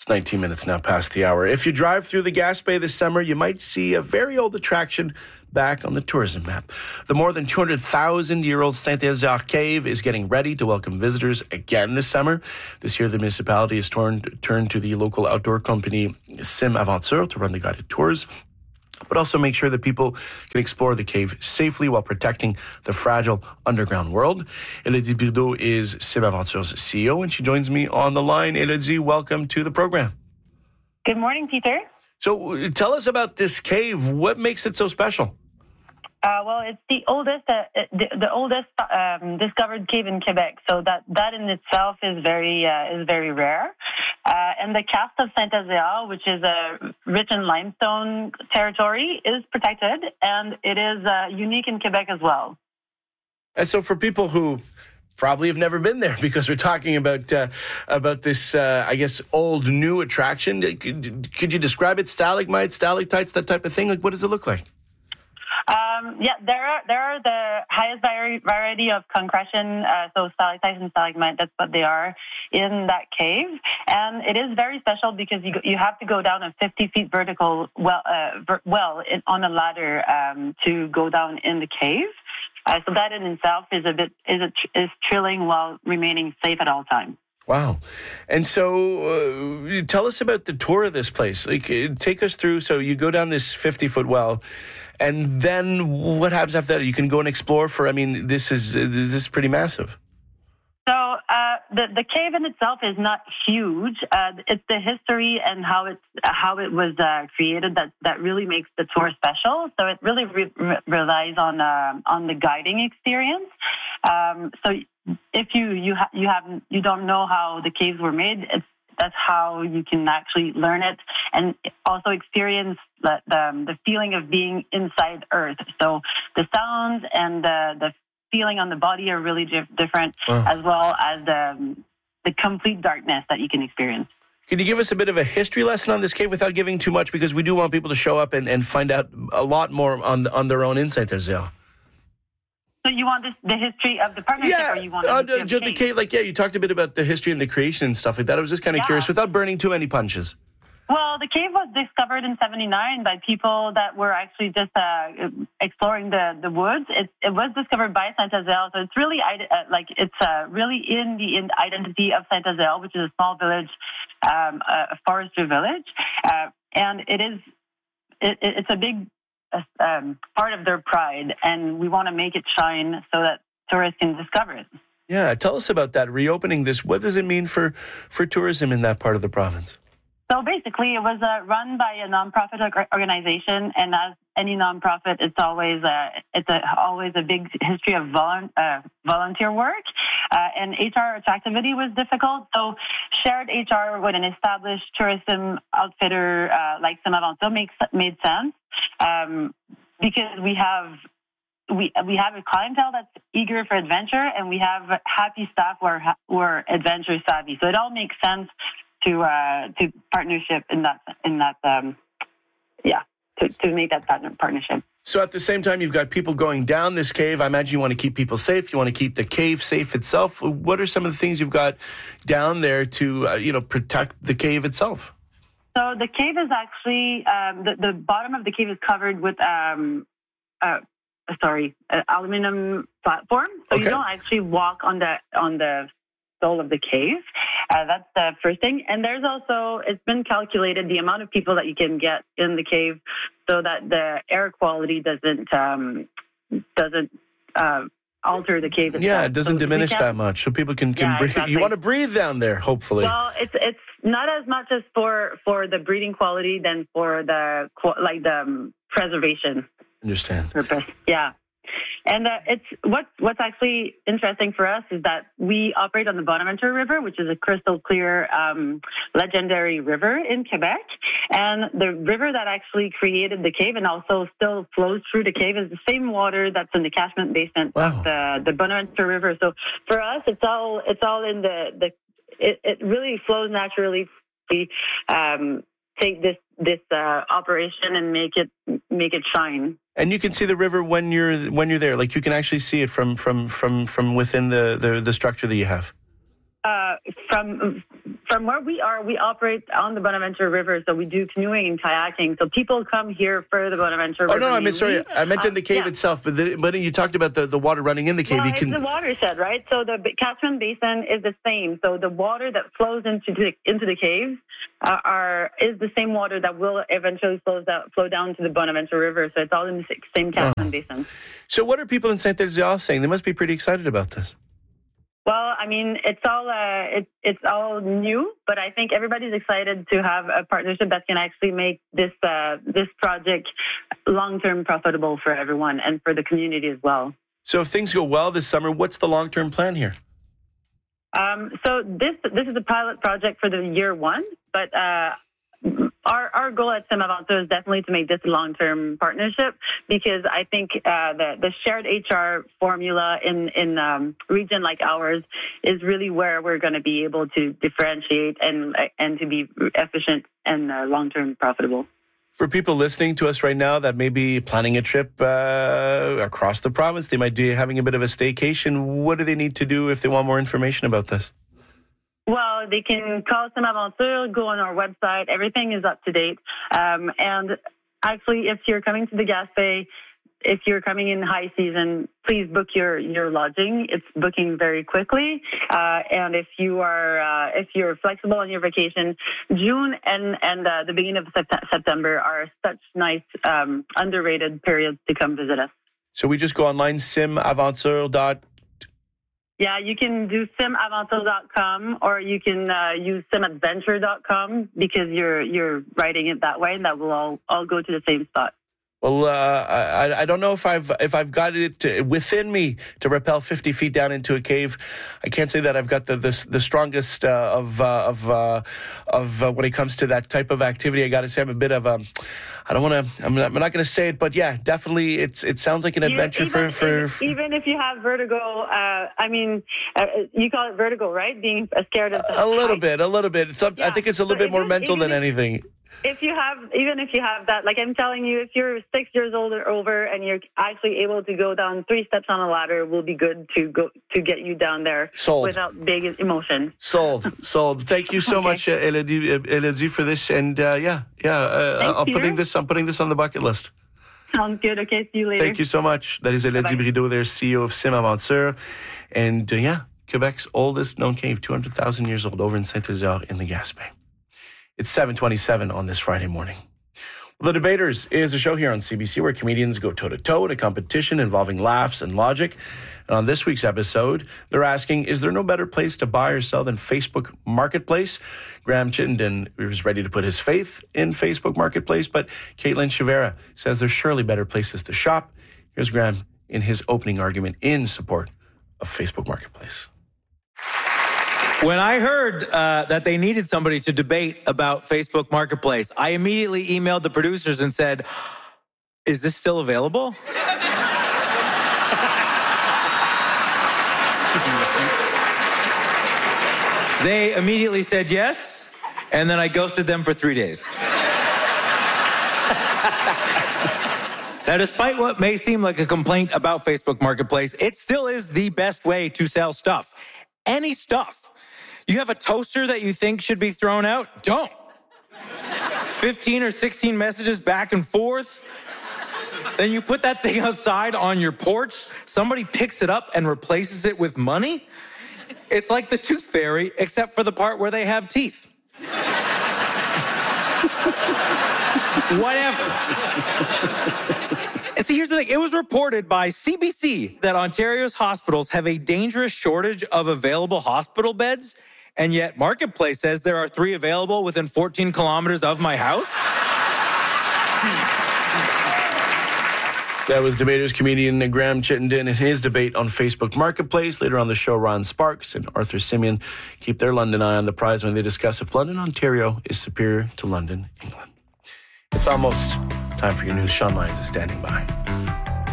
It's 19 minutes now past the hour. If you drive through the Gaspé this summer, you might see a very old attraction back on the tourism map. The more than 200,000-year-old Saint-Éliard Cave is getting ready to welcome visitors again this summer. This year, the municipality has turned to the local outdoor company Sim Aventure to run the guided tours, but also make sure that people can explore the cave safely while protecting the fragile underground world. Elodie Birdot is Sim Aventure's CEO, and she joins me on the line. Elodie, welcome to the program. Good morning, Peter. So tell us about this cave. What makes it so special? Well, it's the oldest discovered cave in Quebec, so that in itself is very rare. And the cast of Saint-Éliard, which is a rich in limestone territory, is protected, and it is unique in Quebec as well. And so, for people who probably have never been there, because we're talking about this, I guess, old new attraction, could you describe it? Stalagmites, stalactites, that type of thing. Like, what does it look like? There are the highest variety of concretion, so stalactites and stalagmites, that's what they are in that cave. And it is very special because you have to go down a 50 feet vertical on a ladder to go down in the cave. So that in itself is thrilling while remaining safe at all times. Wow. And so tell us about the tour of this place. Like, take us through. So you go down this 50-foot well, and then what happens after that? You can go and explore this is pretty massive. So the cave in itself is not huge. It's the history and how it was created that really makes the tour special. So it really relies on the guiding experience. So if you don't know how the caves were made, that's how you can actually learn it and also experience the feeling of being inside Earth. So the sounds and the feeling on the body are really different, as well as the complete darkness that you can experience. Can you give us a bit of a history lesson on this cave without giving too much? Because we do want people to show up and find out a lot more on their own in Saint-Éliard. So you want the history of the partnership, or you want the cave? You talked a bit about the history and the creation and stuff like that. I was just kind of curious, without burning too many punches. Well, the cave was discovered in '79 by people that were actually just exploring the woods. It was discovered by Saint-Éliard, so it's really really in the identity of Saint-Éliard, which is a small village, a forestry village, and it's a big part of their pride, and we want to make it shine so that tourists can discover it. Yeah, tell us about that. Reopening this, what does it mean for tourism in that part of the province? So basically, it was run by a nonprofit organization, and as any nonprofit, it's always a big history of volunteer work, and HR attractivity was difficult. So shared HR with an established tourism outfitter like Sim Aventure made sense, because we have a clientele that's eager for adventure, and we have happy staff who are adventure savvy. So it all makes sense to partnership to make that partnership. So at the same time, you've got people going down this cave. I imagine you want to keep people safe. You want to keep the cave safe itself. What are some of the things you've got down there to protect the cave itself? So the cave is actually the bottom of the cave is covered with aluminum platform. So you don't actually walk on the soul of the cave. That's the first thing. And there's also, it's been calculated the amount of people that you can get in the cave so that the air quality doesn't alter the cave itself. Yeah, it doesn't diminish that much, so people can breathe. Exactly. You want to breathe down there, hopefully. Well, it's not as much as for the breathing quality than for the preservation. Understand. Purpose. Yeah. And what's actually interesting for us is that we operate on the Bonaventure River, which is a crystal clear, legendary river in Quebec. And the river that actually created the cave and also still flows through the cave is the same water that's in the catchment basin of the Bonaventure River. So for us, it's all in it really flows naturally. We take this operation and make it shine. And you can see the river when you're there. Like, you can actually see it from within the structure that you have. from where we are, we operate on the Bonaventure River, so we do canoeing and kayaking. So people come here for the Bonaventure River. Oh, no, I mean, sorry. I meant in the cave itself, but you talked about the water running in the cave. Well, it's the watershed, right? So the catchment basin is the same. So the water that flows into the caves is the same water that will eventually flow down to the Bonaventure River. So it's all in the same catchment basin. So what are people in Saint-Éliard saying? They must be pretty excited about this. Well, I mean, it's all new, but I think everybody's excited to have a partnership that can actually make this project long-term profitable for everyone and for the community as well. So if things go well this summer, what's the long-term plan here? So this is a pilot project for the year one, but our goal at Sim Aventure is definitely to make this a long-term partnership, because I think the shared HR formula in region like ours is really where we're going to be able to differentiate and to be efficient and long-term profitable. For people listening to us right now that may be planning a trip across the province, they might be having a bit of a staycation. What do they need to do if they want more information about this? Well, they can call Sim Aventure, go on our website. Everything is up to date. And actually, if you're coming to the Gaspé, if you're coming in high season, please book your lodging. It's booking very quickly. And if you're flexible on your vacation, June and the beginning of September are such nice underrated periods to come visit us. So we just go online, simaventure.com. Yeah, you can do simaventure.com, or you can use simadventure.com, because you're writing it that way, and that will all go to the same spot. Well, I don't know if I've got it within me to rappel 50 feet down into a cave. I can't say that I've got the strongest of when it comes to that type of activity. I got to say I'm a bit of I'm not going to say it, but yeah, definitely it sounds like an adventure for even if you have vertigo. You call it vertigo, right? Being scared of a little bit. I think it's a little bit more mental than anything. Even if you have that, like I'm telling you, if you're 6 years old or over and you're actually able to go down 3 steps on a ladder, will be good to get you down there. Sold. Without big emotion. Sold. Thank you so much, Elodie, for this. And I'm putting this on the bucket list. Sounds good. Okay, see you later. Thank you so much. That is Elodie Brideau, there, CEO of Sim Aventure. And Quebec's oldest known cave, 200,000 years old, over in Saint-Éliard in the Gaspé. It's 7:27 on this Friday morning. The Debaters is a show here on CBC where comedians go toe-to-toe in a competition involving laughs and logic. And on this week's episode, they're asking, is there no better place to buy or sell than Facebook Marketplace? Graham Chittenden is ready to put his faith in Facebook Marketplace, but Caitlin Chivera says there's surely better places to shop. Here's Graham in his opening argument in support of Facebook Marketplace. When I heard that they needed somebody to debate about Facebook Marketplace, I immediately emailed the producers and said, is this still available? They immediately said yes, and then I ghosted them for 3 days. Now, despite what may seem like a complaint about Facebook Marketplace, it still is the best way to sell stuff. Any stuff. You have a toaster that you think should be thrown out? Don't. 15 or 16 messages back and forth. Then you put that thing outside on your porch. Somebody picks it up and replaces it with money. It's like the Tooth Fairy, except for the part where they have teeth. Whatever. And see, here's the thing. It was reported by CBC that Ontario's hospitals have a dangerous shortage of available hospital beds, and yet Marketplace says there are 3 available within 14 kilometers of my house. That was Debaters comedian Graham Chittenden in his debate on Facebook Marketplace. Later on the show, Ron Sparks and Arthur Simeon keep their London eye on the prize when they discuss if London, Ontario is superior to London, England. It's almost time for your news. Sean Lyons is standing by.